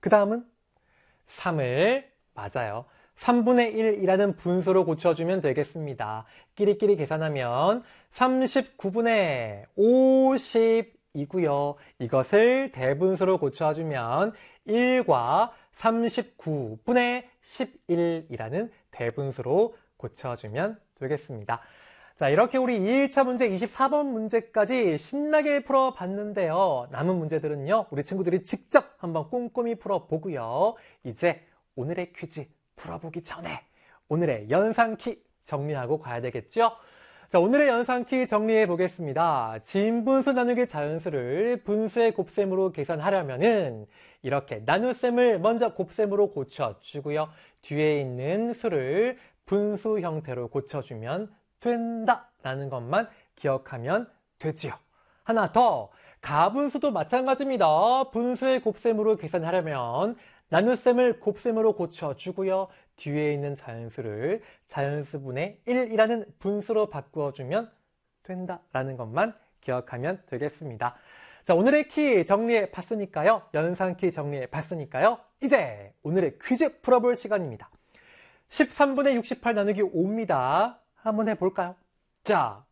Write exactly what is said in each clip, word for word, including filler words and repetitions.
그 다음은 삼을, 맞아요. 삼분의 일이라는 분수로 고쳐주면 되겠습니다. 끼리끼리 계산하면 삼십구분의 오십이고요. 이것을 대분수로 고쳐주면 일과 삼십구분의 십일이라는 대분수로 고쳐주면 되겠습니다. 자, 이렇게 우리 이일차 문제 이십사번 문제까지 신나게 풀어봤는데요. 남은 문제들은요, 우리 친구들이 직접 한번 꼼꼼히 풀어보고요. 이제 오늘의 퀴즈 풀어보기 전에 오늘의 연산키 정리하고 가야 되겠죠? 자, 오늘의 연산키 정리해 보겠습니다. 진분수 나누기 자연수를 분수의 곱셈으로 계산하려면은 이렇게 나눗셈을 먼저 곱셈으로 고쳐주고요. 뒤에 있는 수를 분수 형태로 고쳐주면 된다라는 것만 기억하면 되지요. 하나 더, 가분수도 마찬가지입니다. 분수의 곱셈으로 계산하려면 나눗셈을 곱셈으로 고쳐주고요. 뒤에 있는 자연수를 자연수분의 일이라는 분수로 바꾸어주면 된다라는 것만 기억하면 되겠습니다. 자, 오늘의 키 정리해 봤으니까요. 연산키 정리해 봤으니까요. 이제 오늘의 퀴즈 풀어볼 시간입니다. 십삼분의 육십팔 나누기 오입니다. 한번 해볼까요? 자,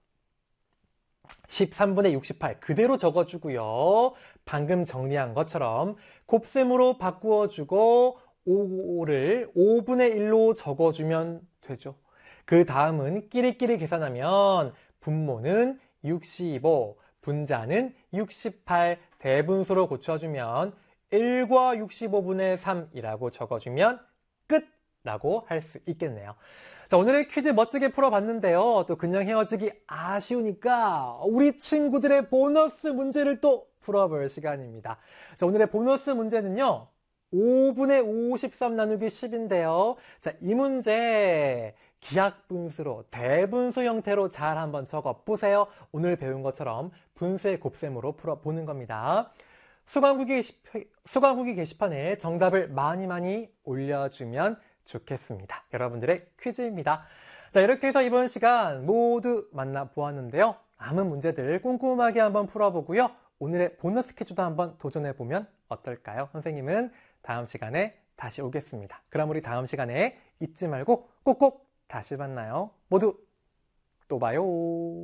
십삼분의 육십팔 그대로 적어주고요. 방금 정리한 것처럼 곱셈으로 바꾸어주고 오를 오분의 일로 적어주면 되죠. 그 다음은 끼리끼리 계산하면 분모는 육십오, 분자는 육십팔, 대분수로 고쳐주면 일과 육십오분의 삼이라고 적어주면 끝라고 할 수 있겠네요. 자, 오늘의 퀴즈 멋지게 풀어봤는데요. 또 그냥 헤어지기 아쉬우니까 우리 친구들의 보너스 문제를 또 풀어볼 시간입니다. 자, 오늘의 보너스 문제는요. 오분의 오십삼 나누기 십인데요. 자, 이 문제 기하분수로 대분수 형태로 잘 한번 적어보세요. 오늘 배운 것처럼 분수의 곱셈으로 풀어보는 겁니다. 수강후기, 게시판, 수강후기 게시판에 정답을 많이 많이 올려주면 좋겠습니다. 여러분들의 퀴즈입니다. 자, 이렇게 해서 이번 시간 모두 만나보았는데요. 남은 문제들 꼼꼼하게 한번 풀어보고요. 오늘의 보너스 퀴즈도 한번 도전해보면 어떨까요? 선생님은 다음 시간에 다시 오겠습니다. 그럼 우리 다음 시간에 잊지 말고 꼭꼭 다시 만나요. 모두 또 봐요.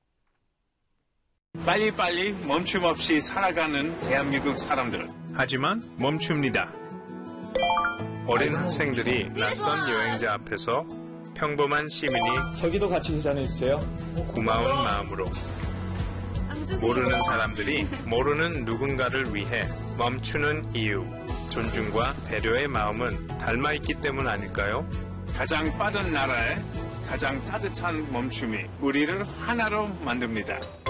빨리빨리 멈춤 없이 살아가는 대한민국 사람들. 하지만 멈춥니다. 어린 학생들이 낯선 여행자 앞에서 평범한 시민이 저기도 같이 계산해주세요. 고마운 마음으로 모르는 사람들이 모르는 누군가를 위해 멈추는 이유, 존중과 배려의 마음은 닮아있기 때문 아닐까요? 가장 빠른 나라에 가장 따뜻한 멈춤이 우리를 하나로 만듭니다.